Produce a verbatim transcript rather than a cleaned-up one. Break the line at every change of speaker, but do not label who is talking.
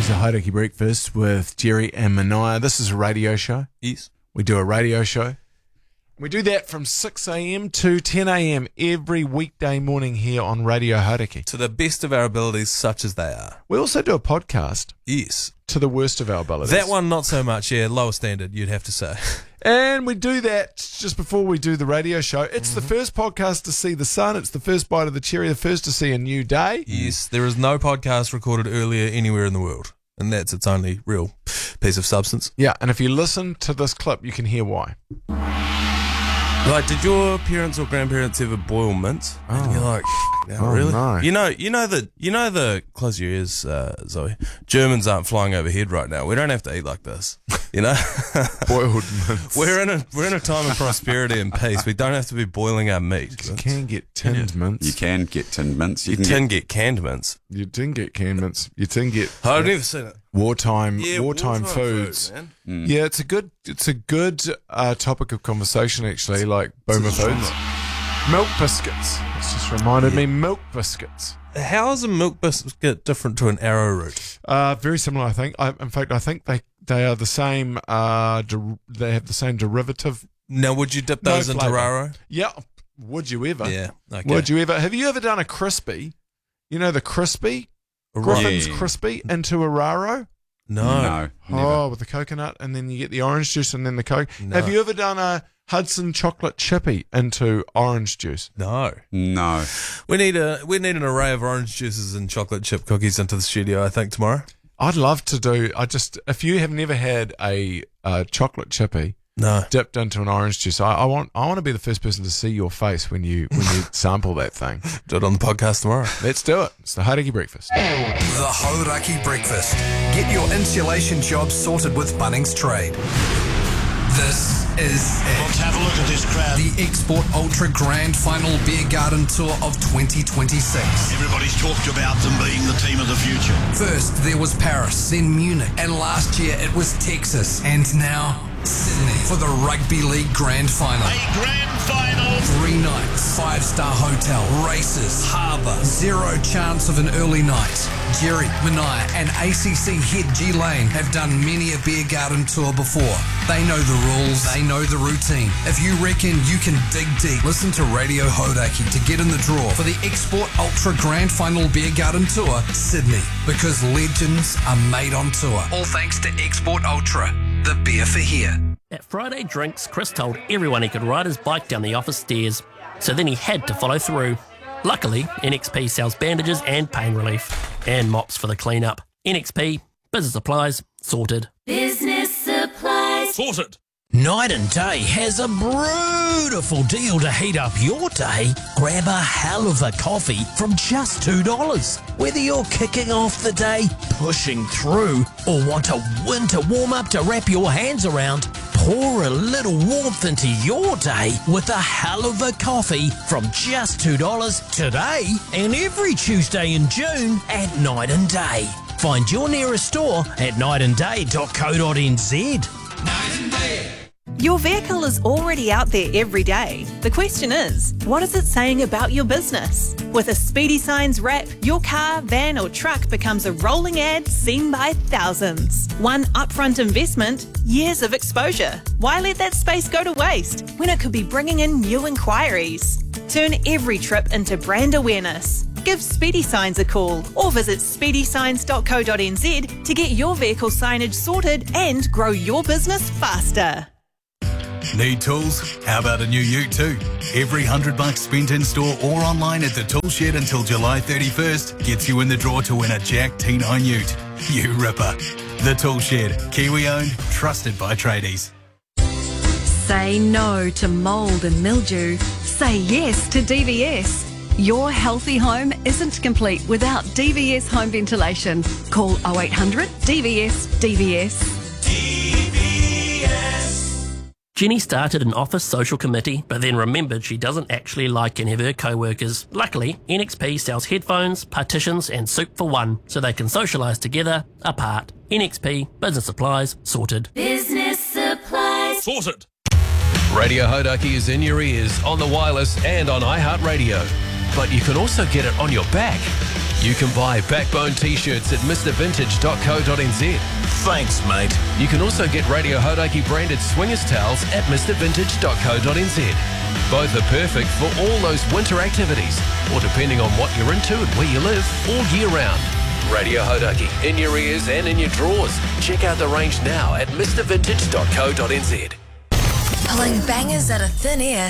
It's a Hauraki Breakfast with Jerry and Mania. This is a radio show.
Yes.
We do a radio show. We do that from six a.m. to ten a.m. every weekday morning here on Radio Hauraki.
To the best of our abilities, such as they are.
We also do a podcast.
Yes.
To the worst of our abilities.
That one, not so much, yeah. Lower standard, you'd have to say.
And we do that just before we do the radio show. It's mm-hmm. the first podcast to see the sun. It's the first bite of the cherry, the first to see a new day.
Yes, there is no podcast recorded earlier anywhere in the world. And that's its only real piece of substance.
Yeah, and if you listen to this clip, you can hear why.
Like, did your parents or grandparents ever boil mince?
Oh.
And you're like, no,
oh,
really?
No.
You know, you know the, you know the. Close your ears, uh, Zoe. Germans aren't flying overhead right now. We don't have to eat like this. You know,
boiled mince.
We're in a we're in a time of prosperity and peace. We don't have to be boiling our meat.
You can get tinned mince.
You can get tinned mince. You,
you
can,
can
get,
get canned mince.
You didn't get canned mince. You didn't get.
I've never seen it.
Wartime,
yeah,
wartime,
wartime
foods.
Food,
mm. Yeah, it's a good, it's a good uh, topic of conversation actually. Like boomer foods, milk biscuits. It's just reminded yeah. me milk biscuits.
How is a milk biscuit different to an arrowroot?
Uh, very similar, I think. I, in fact, I think they they are the same. Uh, der- they have the same derivative.
Now, would you dip those no into Raro?
Yeah. Would you ever?
Yeah. Okay.
Would you ever? Have you ever done a crispy? You know the crispy. Griffin's yeah. crispy into a Raro?
No.
No.
Oh,
never.
With the coconut and then you get the orange juice and then the Coke.
No.
Have you ever done a Hudson chocolate chippy into orange juice?
No.
No.
We need a we need an array of orange juices and chocolate chip cookies into the studio, I think, tomorrow.
I'd love to do, I just, if you have never had a, a chocolate chippy
no.
dipped into an orange juice, I, I want I want to be the first person to see your face when you when you sample that thing.
Do it on the podcast tomorrow.
Let's do it. It's the Hauraki Breakfast.
The Hauraki Breakfast. Get your insulation job sorted with Bunnings Trade. This is it.
Let's have a look at this crowd.
The Export Ultra Grand Final Beer Garden Tour of twenty twenty-six.
Everybody's talked about them being the team of the future.
First, there was Paris, then Munich, and last year it was Texas, and now Sydney for the Rugby League Grand Final.
A grand final.
Three nights, five-star hotel, races, harbour, zero chance of an early night. Jerry, Mania and A C C head G Lane have done many a beer garden tour before. They know the rules, they know the routine. If you reckon you can dig deep, listen to Radio Hauraki to get in the draw for the Export Ultra Grand Final Beer Garden Tour, Sydney. Because legends are made on tour. All thanks to Export Ultra, the beer for here.
At Friday Drinks, Chris told everyone he could ride his bike down the office stairs, so then he had to follow through. Luckily, N X P sells bandages and pain relief, and mops for the cleanup. N X P, business supplies, sorted.
Business supplies,
sorted.
Night and Day has a beautiful deal to heat up your day. Grab a hell of a coffee from just two dollars. Whether you're kicking off the day, pushing through, or want a winter warm-up to wrap your hands around, pour a little warmth into your day with a hell of a coffee from just two dollars today and every Tuesday in June at Night and Day. Find your nearest store at night and day dot co dot n z.
Night and Day.
Your vehicle is already out there every day. The question is, what is it saying about your business? With a Speedy Signs wrap, your car, van or truck becomes a rolling ad seen by thousands. One upfront investment, years of exposure. Why let that space go to waste when it could be bringing in new inquiries? Turn every trip into brand awareness. Give Speedy Signs a call or visit speedy signs dot co dot n z to get your vehicle signage sorted and grow your business faster.
Need tools? How about a new ute too? Every hundred bucks spent in store or online at the Tool Shed until July thirty-first gets you in the draw to win a Jack T nine ute. You ripper. The Tool Shed, Kiwi owned, trusted by tradies.
Say no to mould and mildew. Say yes to D V S. Your healthy home isn't complete without D V S home ventilation. Call oh eight hundred D V S D V S.
D V S.
Jenny started an office social committee, but then remembered she doesn't actually like any of her co-workers. Luckily, N X P sells headphones, partitions and soup for one, so they can socialise together, apart. N X P, business supplies, sorted.
business supplies,
sorted.
Radio Hauraki is in your ears, on the wireless and on iHeartRadio. But you can also get it on your back. You can buy Backbone t-shirts at mr vintage dot co dot n z.
Thanks, mate.
You can also get Radio Hodaki branded swingers towels at mr vintage dot co dot n z. Both are perfect for all those winter activities, or depending on what you're into and where you live, all year round. Radio Hodaki, in your ears and in your drawers. Check out the range now at mr vintage dot co dot n z.
Pulling bangers out of thin air